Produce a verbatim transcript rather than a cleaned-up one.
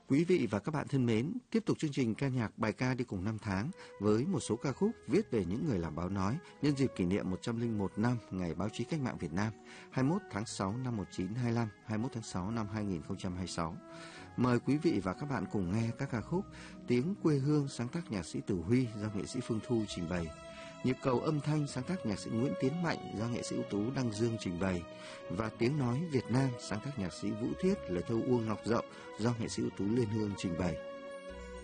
Quý vị và các bạn thân mến, tiếp tục chương trình ca nhạc bài ca đi cùng năm tháng với một số ca khúc viết về những người làm báo nói nhân dịp kỷ niệm một trăm lẻ một năm Ngày Báo chí Cách mạng Việt Nam, hai mươi mốt tháng sáu năm một nghìn chín trăm hai mươi lăm, hai mươi mốt tháng sáu năm hai nghìn không trăm hai mươi sáu. Mời quý vị và các bạn cùng nghe các ca khúc Tiếng Quê Hương sáng tác nhạc sĩ Tử Huy do nghệ sĩ Phương Thu trình bày, Nhịp Cầu Âm Thanh sáng tác nhạc sĩ Nguyễn Tiến Mạnh do nghệ sĩ ưu tú Đăng Dương trình bày, và Tiếng Nói Việt Nam sáng tác nhạc sĩ Vũ Thiết, lời thơ Uông Ngọc Rộng do nghệ sĩ ưu tú Liên Hương trình bày.